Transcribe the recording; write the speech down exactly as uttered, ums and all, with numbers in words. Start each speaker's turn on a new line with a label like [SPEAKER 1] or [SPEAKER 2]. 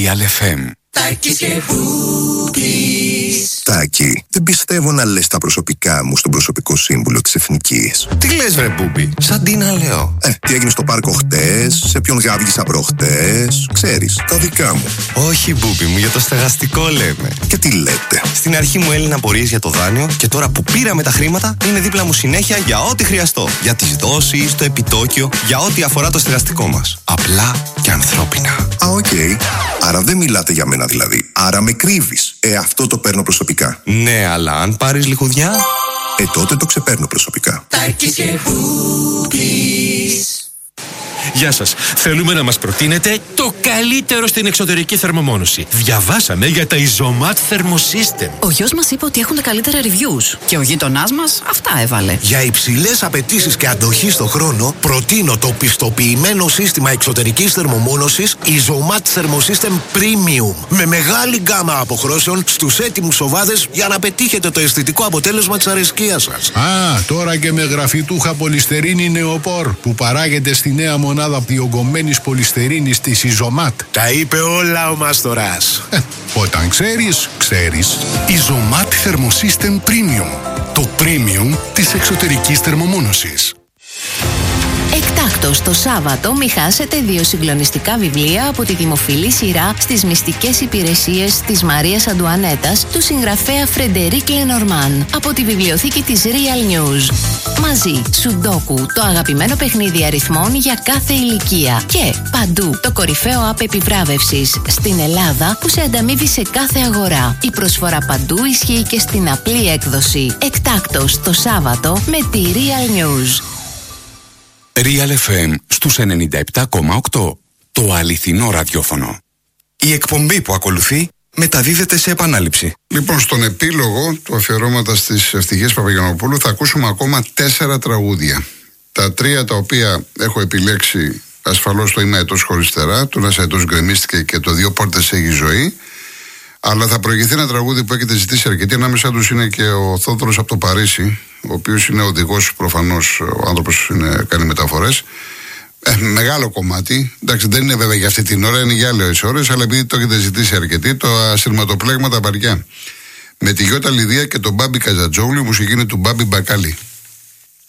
[SPEAKER 1] Real εφ εμ.
[SPEAKER 2] Τάκης και Μπούμπης.
[SPEAKER 3] Τάκη, δεν πιστεύω να λες τα προσωπικά μου στον προσωπικό σύμβουλο της Εθνικής.
[SPEAKER 4] Τι λες βρε Μπούμπη, σαν τι να λέω.
[SPEAKER 3] Ε, τι έγινε στο πάρκο χτες, σε ποιον γάβγισα προχτές, ξέρεις, τα δικά μου.
[SPEAKER 4] Όχι Μπούμπη μου, για το στεγαστικό λέμε.
[SPEAKER 3] Και τι λέτε.
[SPEAKER 4] Στην αρχή μου έλυναν απορίες για το δάνειο και τώρα που πήραμε τα χρήματα είναι δίπλα μου συνέχεια για ό,τι χρειαστώ. Για τις δόσεις, το επιτόκιο, για ό,τι αφορά το στεγαστικό μας. Απλά και ανθρώπινα.
[SPEAKER 3] Α, οκ. Okay. Άρα δεν μιλάτε για μένα δηλαδή. Άρα με κρύβεις. Ε, αυτό το παίρνω προσωπικά.
[SPEAKER 4] Ναι, αλλά αν πάρεις λιχουδιά...
[SPEAKER 3] Ε, τότε το ξεπαίρνω προσωπικά.
[SPEAKER 2] Τάκης και Μπούμπης.
[SPEAKER 5] Γεια σας. Θέλουμε να μας προτείνετε το καλύτερο στην εξωτερική θερμομόνωση. Διαβάσαμε για τα Isomat Thermosystem.
[SPEAKER 6] Ο γιος μας είπε ότι έχουν τα καλύτερα reviews. Και ο γείτονάς μας αυτά έβαλε.
[SPEAKER 7] Για υψηλές απαιτήσεις και αντοχή στο χρόνο, προτείνω το πιστοποιημένο σύστημα εξωτερικής θερμομόνωσης Isomat Thermosystem Premium. Με μεγάλη γκάμα αποχρώσεων στους έτοιμους σοβάδες για να πετύχετε το αισθητικό αποτέλεσμα της αρεσκίας σας.
[SPEAKER 8] Α, τώρα και με γραφιτούχα πολυστερίνη νεοπόρ που παράγεται στη νέα μονάδα διογκωμένης πολυστερίνης της Isomat.
[SPEAKER 7] Τα είπε όλα ο Μάστορας.
[SPEAKER 8] Ε, όταν ξέρεις, ξέρεις.
[SPEAKER 9] Isomat Thermosystem Premium. Το premium της εξωτερικής θερμομόνωσης.
[SPEAKER 10] Εκτάκτος το Σάββατο μη χάσετε δύο συγκλονιστικά βιβλία από τη δημοφιλή σειρά στις μυστικές υπηρεσίες της Μαρίας Αντουανέτας του συγγραφέα Φρεντερίκ Λενορμάν από τη βιβλιοθήκη της Real News. Μαζί, Σουντόκου, το αγαπημένο παιχνίδι αριθμών για κάθε ηλικία. Και Παντού, το κορυφαίο app επιβράβευσης στην Ελλάδα που σε ανταμείβει σε κάθε αγορά. Η προσφορά Παντού ισχύει και στην απλή έκδοση. Εκτάκτος το Σάββατο με τη Real News.
[SPEAKER 1] Real εφ εμ στους ενενήντα επτά κόμμα οκτώ. Το αληθινό ραδιόφωνο.
[SPEAKER 11] Η εκπομπή που ακολουθεί μεταδίδεται σε επανάληψη.
[SPEAKER 12] Λοιπόν, στον επίλογο του αφιερώματος της Ευτυχίας Παπαγιαννοπούλου θα ακούσουμε ακόμα τέσσερα τραγούδια. Τα τρία τα οποία έχω επιλέξει ασφαλώς το «Είμαι αετός χωριστερά», του «Ένας αετός γκρεμίστηκε» και το «Δύο πόρτες έχει ζωή». Αλλά θα προηγηθεί ένα τραγούδι που έχετε ζητήσει αρκετοί. Ανάμεσά τους είναι και ο Θόδωρος από το Παρίσι, ο οποίος είναι οδηγός, προφανώς ο άνθρωπος είναι, κάνει μεταφορές. Ε, μεγάλο κομμάτι. Εντάξει, δεν είναι βέβαια για αυτή την ώρα, είναι για άλλες ώρες, αλλά επειδή το έχετε ζητήσει αρκετοί, το ασυρματοπλέγμα τα βαριά. Με τη Γιώτα Λιδία και τον Μπάμπη Καζατζόγλου, η μουσική είναι του Μπάμπη Μπακάλι.